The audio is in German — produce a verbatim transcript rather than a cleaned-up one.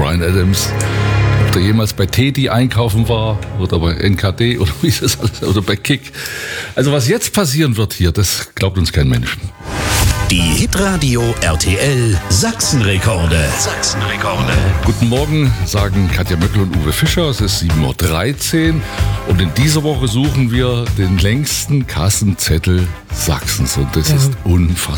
Bryan Adams. Ob der jemals bei Teddy einkaufen war oder bei N K D oder wie ist das alles, oder bei Kick. Also was jetzt passieren wird hier, das glaubt uns kein Mensch. Die Hitradio R T L Sachsenrekorde. Sachsenrekorde. Guten Morgen, sagen Katja Möckel und Uwe Fischer. Es ist sieben Uhr dreizehn und in dieser Woche suchen wir den längsten Kassenzettel Sachsens und das ja. ist unfassbar.